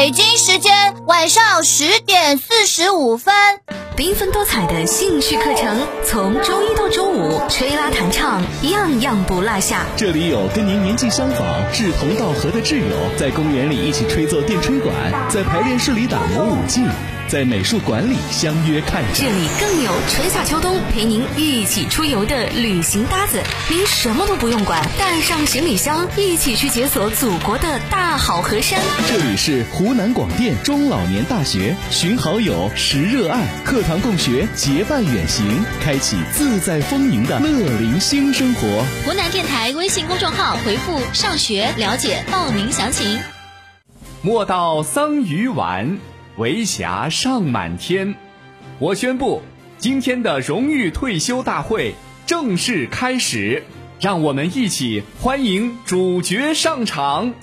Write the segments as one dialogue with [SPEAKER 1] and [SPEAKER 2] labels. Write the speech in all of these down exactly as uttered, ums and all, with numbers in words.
[SPEAKER 1] 北京时间晚上十点四十五分，
[SPEAKER 2] 缤纷多彩的兴趣课程，从周一到周五，吹拉弹唱，样样不落下。
[SPEAKER 3] 这里有跟您年纪相仿、志同道合的挚友，在公园里一起吹奏电吹管，在排练室里打磨舞技，在美术馆里相约看展。
[SPEAKER 2] 这里更有春夏秋冬陪您一起出游的旅行搭子，您什么都不用管，带上行李箱，一起去解锁祖国的大好河山。
[SPEAKER 3] 这里是湖南广电中老年大学，寻好友，识热爱，课堂共学，结伴远行，开启自在丰盈的乐龄新生活。
[SPEAKER 4] 湖南电台微信公众号回复上学了解报名详情。
[SPEAKER 5] 莫道桑榆晚，为霞尚满天。我宣布，今天的荣誉退休大会正式开始，让我们一起欢迎主角上场。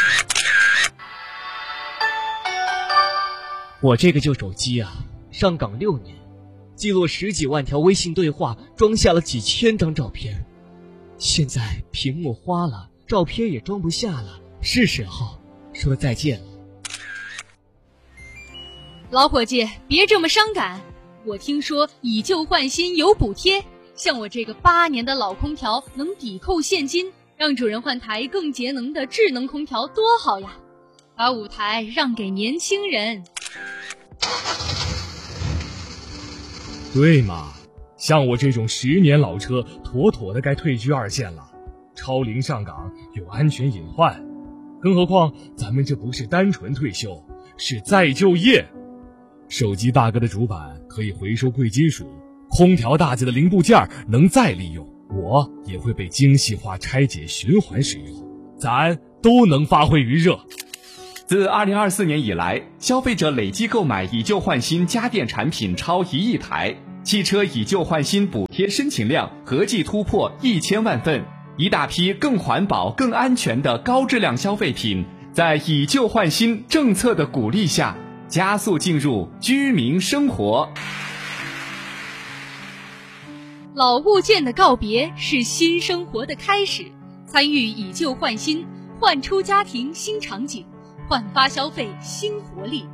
[SPEAKER 6] 我这个旧手机啊，上岗六年，记录十几万条微信对话，装下了几千张照片。现在屏幕花了，照片也装不下了，是时候说再见了。
[SPEAKER 7] 老伙计，别这么伤感，我听说以旧换新有补贴，像我这个八年的老空调能抵扣现金，让主人换台更节能的智能空调多好呀！把舞台让给年轻人。
[SPEAKER 8] 对嘛，像我这种十年老车，妥妥的该退居二线了。超龄上岗有安全隐患，更何况咱们这不是单纯退休，是再就业。手机大哥的主板可以回收贵金属，空调大姐的零部件能再利用，我也会被精细化拆解循环使用，咱都能发挥余热。
[SPEAKER 5] 自二零二四年以来，消费者累计购买以旧换新家电产品超一亿台，汽车以旧换新补贴申请量合计突破一千万份，一大批更环保、更安全的高质量消费品，在以旧换新政策的鼓励下，加速进入居民生活。
[SPEAKER 7] 老物件的告别是新生活的开始，参与以旧换新，焕出家庭新场景，焕发消费新活力。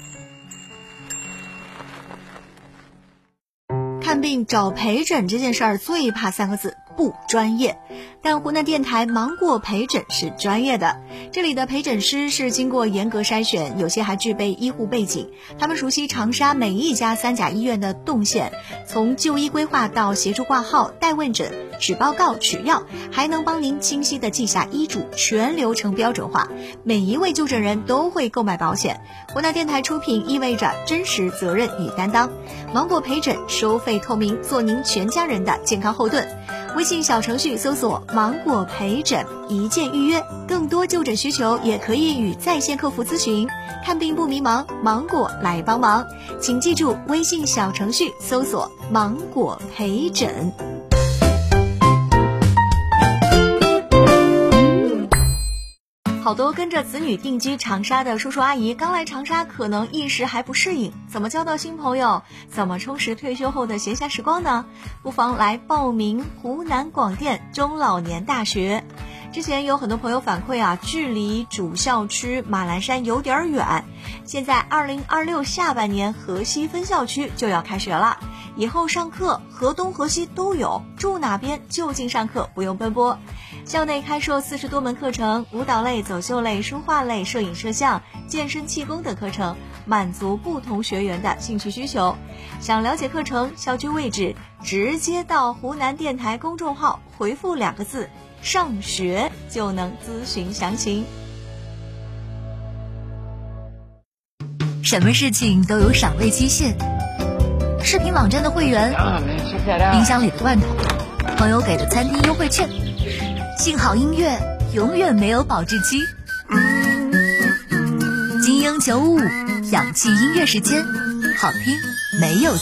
[SPEAKER 1] 看病找陪诊这件事儿最怕三个字，不专业。但湖南电台芒果陪诊是专业的，这里的陪诊师是经过严格筛选，有些还具备医护背景，他们熟悉长沙每一家三甲医院的动线，从就医规划到协助挂号、带问诊、取报告、取药，还能帮您清晰地记下医嘱，全流程标准化。每一位就诊人都会购买保险，湖南电台出品意味着真实、责任与担当。芒果陪诊收费透明，做您全家人的健康后盾。微信小程序搜索芒果陪诊，一键预约，更多就诊需求也可以与在线客服咨询。看病不迷茫，芒果来帮忙。请记住，微信小程序搜索芒果陪诊。好多跟着子女定居长沙的叔叔阿姨，刚来长沙可能一时还不适应，怎么交到新朋友，怎么充实退休后的闲暇时光呢？不妨来报名湖南广电中老年大学。之前有很多朋友反馈啊，距离主校区马栏山有点远，现在二零二六下半年河西分校区就要开学了，以后上课河东河西都有，住哪边就近上课，不用奔波。校内开设四十多门课程，舞蹈类、走秀类、书画类、摄影摄像、健身气功等课程，满足不同学员的兴趣需求。想了解课程、校区位置，直接到湖南电台公众号回复两个字上学就能咨询详情。
[SPEAKER 2] 什么事情都有赏味期限，视频网站的会员，冰箱里的罐头，朋友给的餐厅优惠券，幸好音乐永远没有保质期。精英九五五氧气音乐时间，好听没有